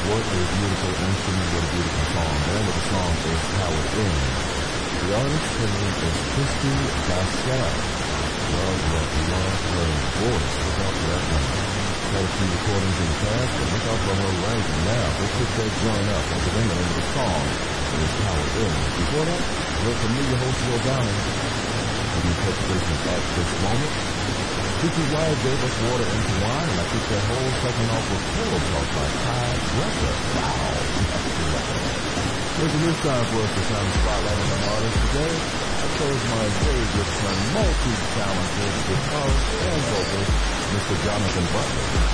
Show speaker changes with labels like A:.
A: What a beautiful anthem, what a beautiful song. The name of the song is How It Ends. The artist, her name is Christy Bassett. Love her voice. Look out for that one. Had a few recordings in the past, but look out for her right now. Let's pick that joint up. Once again, the name of the song is How It Ends. Before that, we're from New Host Will Downing. Giving touch stations at this moment. Tiki Wyatt gave us Water into Wine, and I kicked that whole segment off with Pillow Talk by Ty Dresser. Wow. Listen, it's time for us to shine the spotlight on an artist today. I chose my very good friend, multi-talented guitarist and vocalist, Mr. Jonathan Butler.